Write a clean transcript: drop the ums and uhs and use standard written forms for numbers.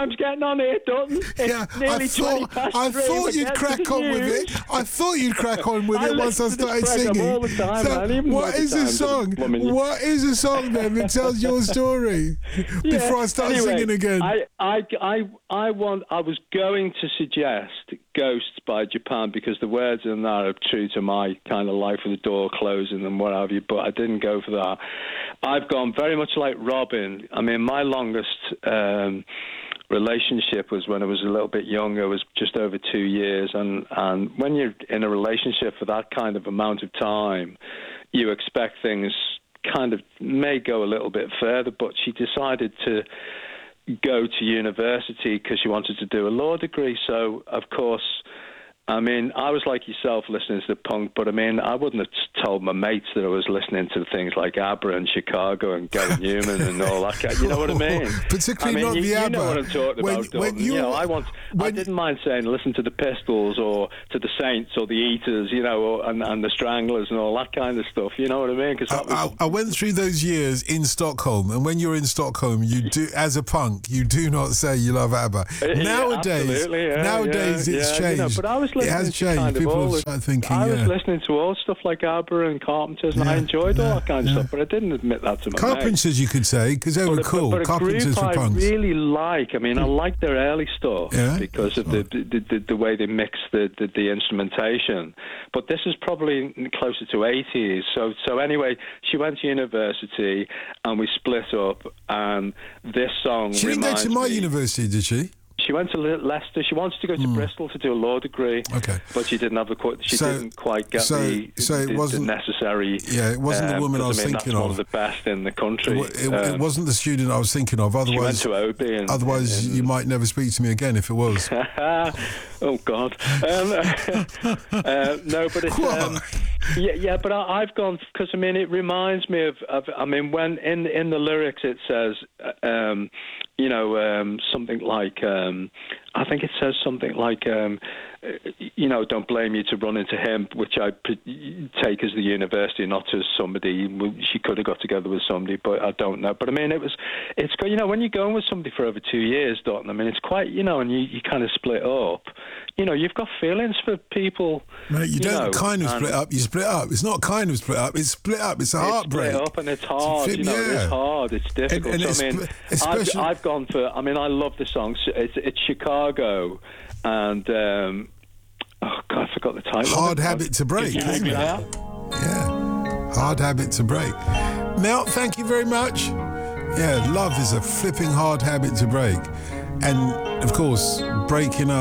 time's getting on here, Dutton. It's nearly 20 past 3. I thought you'd crack on with it. I thought you'd crack on with it once I started singing. All the time, so, what is the song? What is the song then that tells your story? Before I start singing again. I was going to suggest Ghosts by Japan because the words in that are true to my kind of life with the door closing and what have you, but I didn't go for that. I've gone very much like Robin. I mean, my longest relationship was when I was a little bit younger. It was just over 2 years, and when you're in a relationship for that kind of amount of time, you expect things kind of may go a little bit further, but she decided to go to university because she wanted to do a law degree. So, of course, I mean, I was like yourself listening to the punk, but I mean, I wouldn't have told my mates that I was listening to things like ABBA and Chicago and Gary Newman and all that. You know what I mean? Particularly not the ABBA. You know what I'm talking about. I didn't mind saying listen to the Pistols or to the Saints or the Eaters, you know, and the Stranglers and all that kind of stuff. You know what I mean? Because I went through those years in Stockholm, and when you're in Stockholm, you do, as a punk, you do not say you love ABBA. Nowadays, it's changed. You know, but I was it has changed. Kind of people have started thinking, I was listening to all stuff like ABBA and Carpenters, and I enjoyed all that kind of stuff, but I didn't admit that to my Carpenters, mates. You could say, because they were cool. But Carpenters for punks. I really like. I mean, I like their early stuff because of the way they mix the instrumentation. But this is probably closer to 80s. So anyway, she went to university, and we split up. And this song. She didn't go to my university, did she? She went to Leicester. She wanted to go to Bristol to do a law degree. Okay, but she didn't have didn't quite get the necessary. Yeah, it wasn't the woman I was thinking that's of. One of the best in the country. It wasn't the student I was thinking of. Otherwise, she went to OB. Otherwise, you might never speak to me again if it was. Oh God. No, but it's but I've gone because I mean it reminds me of I mean when in the lyrics it says something like I think it says something like don't blame you to run into him, which I take as the university, not as somebody. She could have got together with somebody, but I don't know. But I mean, it's when you're going with somebody for over 2 years, Dalton, I mean, it's quite, and you kind of split up. You've got feelings for people. Mate, you don't kind of split up. You split up. It's not kind of split up. It's split up. It's a heartbreak. It's split up, and it's hard. It's hard. It's difficult. And I've gone for. I mean, I love the song. It's Chicago, and. Oh, God, I forgot the title. Hard Habit to Break, isn't it? Yeah. Hard Habit to Break. Mel, thank you very much. Yeah, love is a flipping hard habit to break. And, of course, breaking up